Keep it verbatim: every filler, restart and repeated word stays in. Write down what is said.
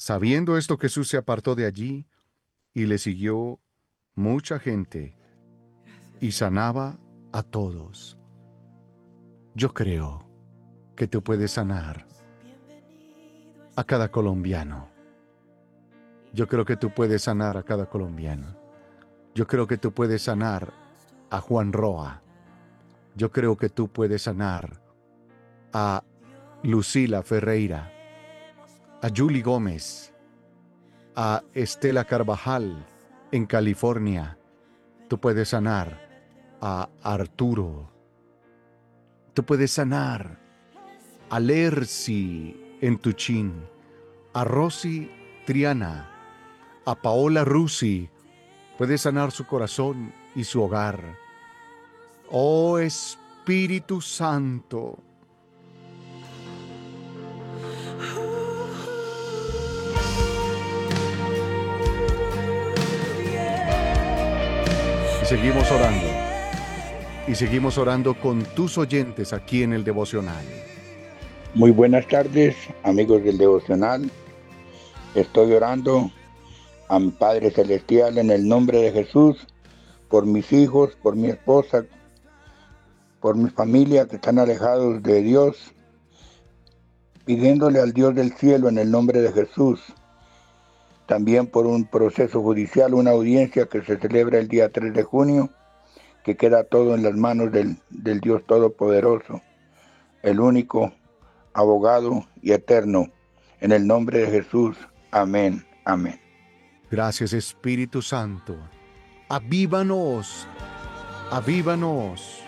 Sabiendo esto, Jesús se apartó de allí y le siguió mucha gente y sanaba a todos. Yo creo que tú puedes sanar a cada colombiano. Yo creo que tú puedes sanar a cada colombiano. Yo creo que tú puedes sanar a Juan Roa. Yo creo que tú puedes sanar a Lucila Ferreira, a Julie Gómez, a Estela Carvajal en California. Tú puedes sanar a Arturo. Tú puedes sanar a Lercy en Tuchín, a Rosy Triana, a Paola Rusi. Puedes sanar su corazón y su hogar. Oh Espíritu Santo. Y seguimos orando. Y seguimos orando con tus oyentes aquí en el devocional. Muy buenas tardes, amigos del devocional. Estoy orando a mi Padre Celestial en el nombre de Jesús, por mis hijos, por mi esposa, por mi familia que están alejados de Dios, pidiéndole al Dios del cielo en el nombre de Jesús. También por un proceso judicial, una audiencia que se celebra el día tres de junio, que queda todo en las manos del, del Dios Todopoderoso, el único abogado y eterno, en el nombre de Jesús. Amén, amén. Gracias, Espíritu Santo. Avívanos, avívanos.